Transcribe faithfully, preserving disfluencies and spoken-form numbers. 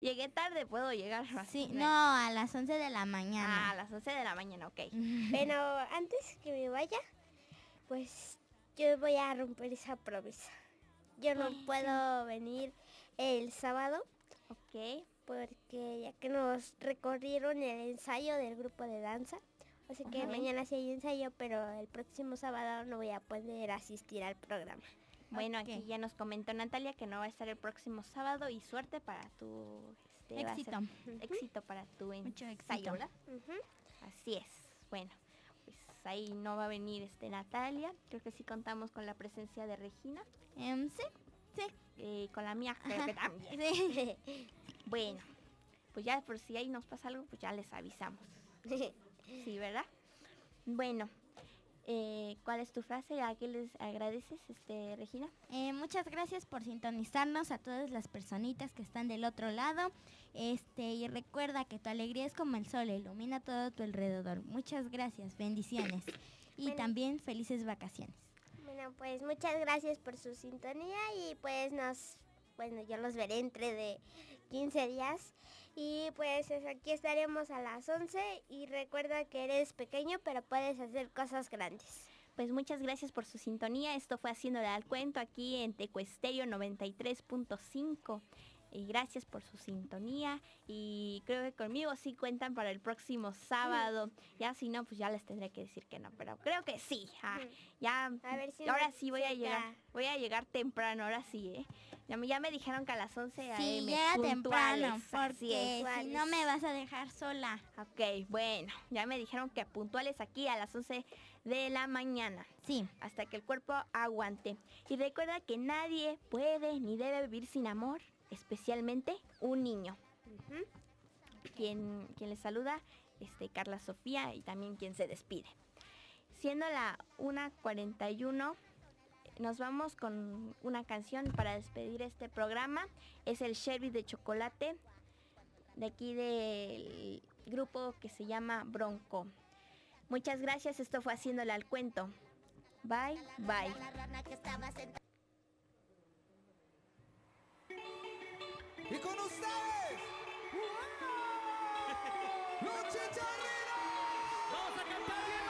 Llegué tarde, puedo llegar más. Sí, no, a las once de la mañana. Ah, a las once de la mañana, ok. Pero antes que me vaya, pues yo voy a romper esa promesa. Yo no Ay, puedo venir el sábado Ok. porque ya que nos recorrieron el ensayo del grupo de danza. O sea que Ok. mañana sí hay ensayo, pero el próximo sábado no voy a poder asistir al programa. Bueno, Ok. aquí ya nos comentó Natalia que no va a estar el próximo sábado y suerte para tu este, va a ser- Éxito. éxito para tu Mucho ensayo, éxito. ¿verdad? Ujú. Así es. Bueno, pues ahí no va a venir este Natalia. Creo que sí contamos con la presencia de Regina. Em, sí, sí. Eh, con la mía creo que también. Sí. Bueno, pues ya por si ahí nos pasa algo, pues ya les avisamos. Sí, ¿verdad? Bueno, eh, ¿cuál es tu frase? ¿A qué les agradeces, este, Regina? Eh, muchas gracias por sintonizarnos a todas las personitas que están del otro lado. Este, y recuerda que tu alegría es como el sol, ilumina todo tu alrededor. Muchas gracias, bendiciones. Y Bueno. también felices vacaciones. Bueno, pues muchas gracias por su sintonía y pues nos, bueno, yo los veré entre de quince días y pues es- aquí estaremos a las once y recuerda que eres pequeño pero puedes hacer cosas grandes. Pues muchas gracias por su sintonía. Esto fue Haciéndole al Cuento aquí en Tecuesterio noventa y tres punto cinco. Y gracias por su sintonía. Y creo que conmigo sí cuentan para el próximo sábado. Ya si no, pues ya les tendré que decir que no. Pero creo que sí. Ah, ya, A ver si ahora nos sí voy a checa. llegar. Voy a llegar temprano, ahora sí, ¿eh? Ya, me- ya me dijeron que a las once Sí, a m. llega temprano, puntuales, así es. porque si no me vas a dejar sola. Ok, bueno, ya me dijeron que puntuales aquí a las once de la mañana. Sí. Hasta que el cuerpo aguante. Y recuerda que nadie puede ni debe vivir sin amor, especialmente un niño. Ujú. Quien, quien les saluda, este, Carla Sofía, y también quien se despide. Siendo la una cuarenta y uno, nos vamos con una canción para despedir este programa. Es el Sherry de chocolate, de aquí del grupo que se llama Bronco. Muchas gracias, esto fue Haciéndole al Cuento. Bye, bye. Y con ustedes, ¡los chicharrinos! ¡Vamos a cantar bien!